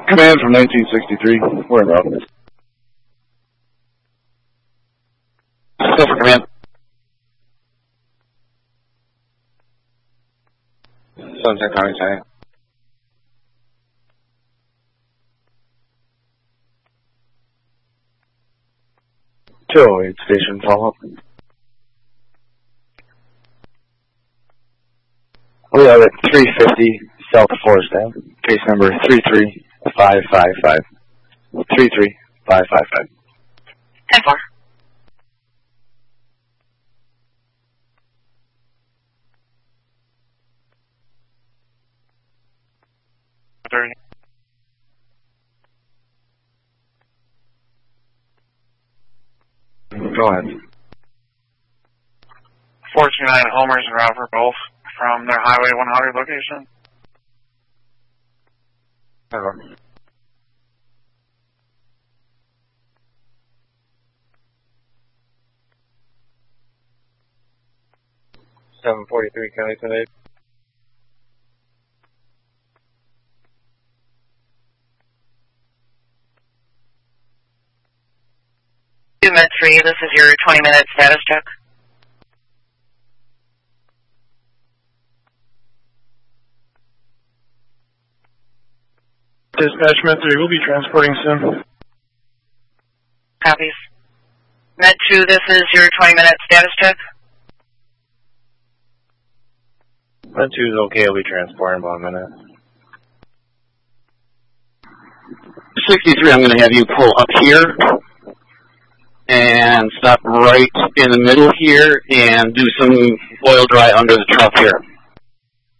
Command from 1963. We're in route. Still for command. Sunset County, sorry. 208 station, follow up. We have at 350 South Forest Ave, case number 33555. 33555. 10-4. Go ahead. 429 Homer's and route for both from their Highway 100 location. Hello. $743 County 10-8. Met 3, this is your 20-minute status check. Dispatch Met 3, we'll be transporting soon. Copies. Met 2, this is your 20-minute status check. Met 2 is okay, I'll be transporting about a minute. 63, I'm going to have you pull up here and stop right in the middle here and do some oil dry under the truck here.